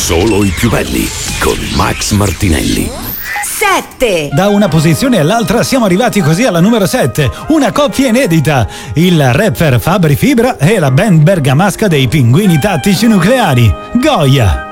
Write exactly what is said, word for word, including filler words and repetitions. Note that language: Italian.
Solo i più belli con Max Martinelli. sette. Da una posizione all'altra siamo arrivati così alla numero sette, una coppia inedita, il rapper Fabri Fibra e la band bergamasca dei Pinguini Tattici Nucleari, Goya.